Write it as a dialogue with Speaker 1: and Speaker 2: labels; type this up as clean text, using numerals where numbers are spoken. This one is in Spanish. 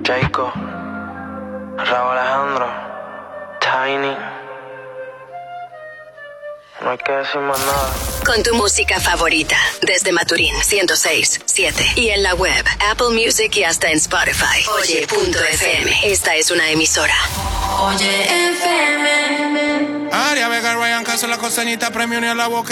Speaker 1: Jayco, Raúl Alejandro, Tiny. No hay que decir más nada.
Speaker 2: Con tu música favorita, desde Maturín 106.7 y en la web, Apple Music y hasta en Spotify. Oye.fm. Esta es una emisora. Oye FM.
Speaker 3: Aria Vega, Ryan Castro, la costeñita, premio ni a la boca.